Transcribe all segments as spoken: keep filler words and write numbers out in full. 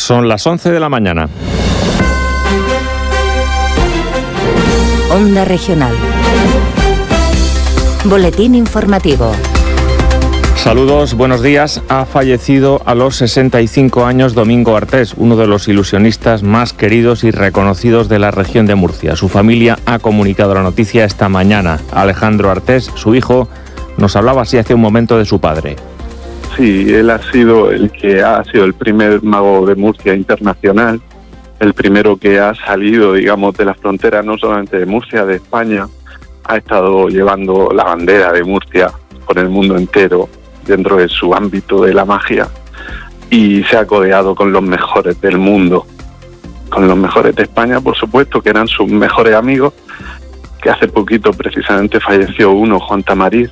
Son las once de la mañana. Onda Regional. Boletín informativo. Saludos, buenos días. Ha fallecido a los sesenta y cinco años Domingo Artés, uno de los ilusionistas más queridos y reconocidos de la región de Murcia. Su familia ha comunicado la noticia esta mañana. Alejandro Artés, su hijo, nos hablaba así hace un momento de su padre. Sí, él ha sido el que ha sido el primer mago de Murcia internacional, el primero que ha salido, digamos, de la frontera, no solamente de Murcia, de España. Ha estado llevando la bandera de Murcia por el mundo entero, dentro de su ámbito de la magia, y se ha codeado con los mejores del mundo, con los mejores de España, por supuesto, que eran sus mejores amigos, que hace poquito precisamente falleció uno, Juan Tamariz,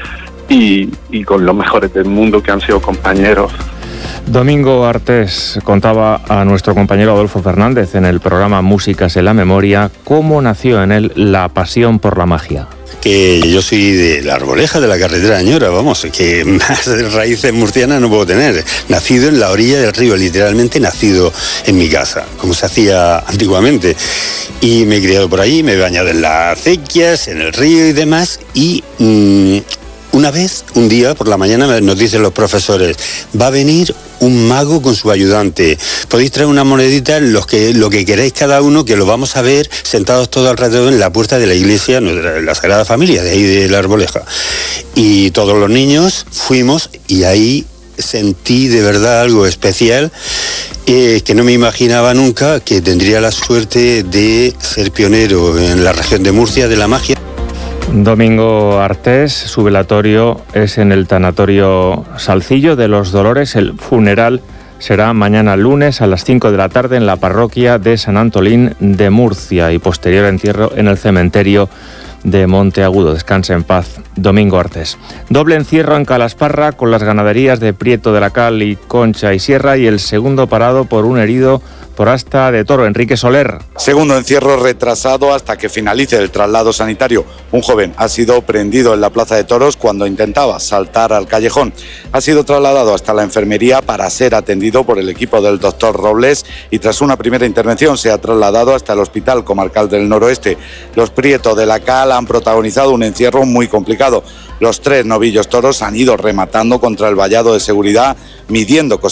y, y con los mejores del mundo, que han sido compañeros. Domingo Artés contaba a nuestro compañero Adolfo Fernández en el programa Músicas en la Memoria cómo nació en él la pasión por la magia. Que yo soy de la Arboleja, de la carretera Añora, vamos, que más raíces murcianas no puedo tener. Nacido en la orilla del río, literalmente nacido en mi casa, como se hacía antiguamente. Y me he criado por allí, me he bañado en las acequias, en el río y demás. Y mmm, una vez, un día, por la mañana, nos dicen los profesores, va a venir un mago con su ayudante. Podéis traer una monedita, los que, lo que queráis cada uno, que lo vamos a ver sentados todos alrededor en la puerta de la iglesia, de la Sagrada Familia, de ahí de la Arboleja. Y todos los niños fuimos y ahí sentí de verdad algo especial, eh, que no me imaginaba nunca que tendría la suerte de ser pionero en la región de Murcia de la magia. Domingo Artés, su velatorio es en el tanatorio Salcillo de los Dolores. El funeral será mañana lunes a las cinco de la tarde en la parroquia de San Antolín de Murcia y posterior entierro en el cementerio de Monteagudo. Descanse en paz, Domingo Artés. Doble encierro en Calasparra con las ganaderías de Prieto de la Cal y Concha y Sierra, y el segundo parado por un herido por asta de toro. Enrique Soler. Segundo encierro retrasado hasta que finalice el traslado sanitario. Un joven ha sido prendido en la Plaza de Toros cuando intentaba saltar al callejón. Ha sido trasladado hasta la enfermería para ser atendido por el equipo del doctor Robles y tras una primera intervención se ha trasladado hasta el Hospital Comarcal del Noroeste. Los Prieto de la Cal han protagonizado un encierro muy complicado. Los tres novillos toros han ido rematando contra el vallado de seguridad, midiendo